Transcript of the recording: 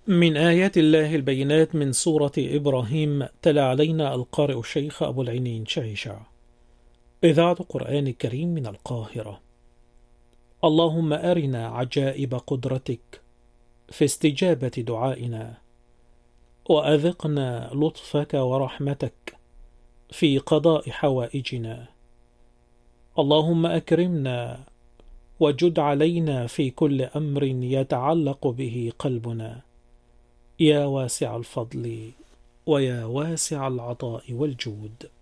من آيات الله البينات من سورة إبراهيم تلا علينا القارئ الشيخ أبو العينين شعيشع. إذاعة قرآن الكريم من القاهرة. اللهم أرنا عجائب قدرتك في استجابة دعائنا، وأذقنا لطفك ورحمتك في قضاء حوائجنا. اللهم أكرمنا وجد علينا في كل أمر يتعلق به قلبنا، يا واسع الفضل ويا واسع العطاء والجود.